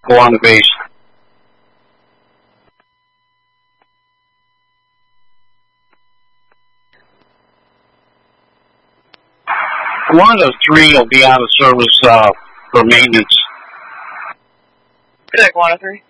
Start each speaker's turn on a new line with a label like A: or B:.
A: along the base. One of the three will be out of service for maintenance.
B: Good, 103.